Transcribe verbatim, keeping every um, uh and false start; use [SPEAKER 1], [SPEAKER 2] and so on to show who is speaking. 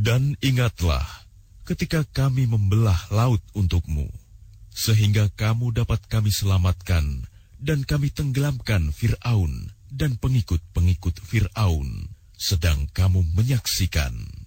[SPEAKER 1] Dan ingatlah ketika kami membelah laut untukmu, sehingga kamu dapat kami selamatkan dan kami tenggelamkan Fir'aun dan pengikut-pengikut Fir'aun, sedang kamu menyaksikan.